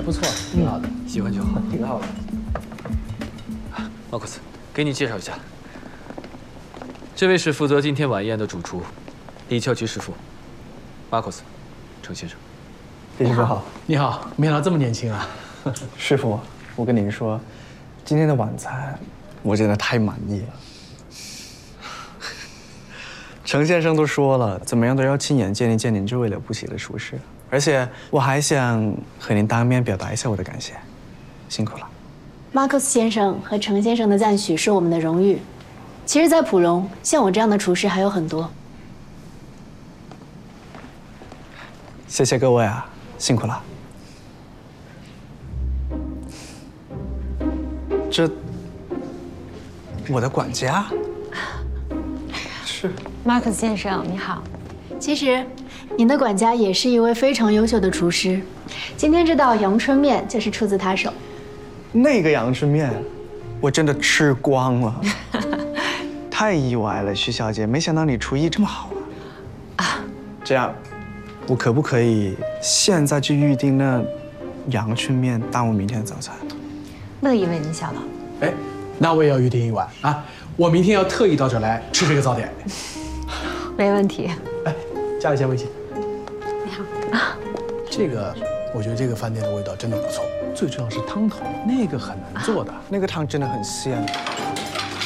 不错，挺好的， 喜欢就好。 挺好的。 马库斯，给你介绍一下，这位是负责今天晚宴的主厨，李翘吉师傅，马库斯，程先生。 李师傅好。 你好，没想到这么年轻啊。 师傅，我跟您说，今天的晚餐我真的太满意了。程先生都说了，怎么样都要亲眼见一见您这位了不起的厨师，而且我还想和您当面表达一下我的感谢，辛苦了。 马克思先生和程先生的赞许是我们的荣誉。其实，在普隆，像我这样的厨师还有很多。 谢谢各位啊，辛苦了。这，我的管家。是。 马克思先生，你好。 其实，您的管家也是一位非常优秀的厨师。今天这道阳春面就是出自他手。 那个阳春面，我真的吃光了，太意外了，徐小姐，没想到你厨艺这么好啊！这样，我可不可以现在就预定那阳春面当我明天的早餐？ 乐意为您效劳。 哎，那我也要预定一碗啊！我明天要特意到这儿来吃这个早点。 没问题。 哎，加一下微信。 你好。 这个，我觉得这个饭店的味道真的不错，最重要是汤头，那个很难做的。 那个汤真的很鲜。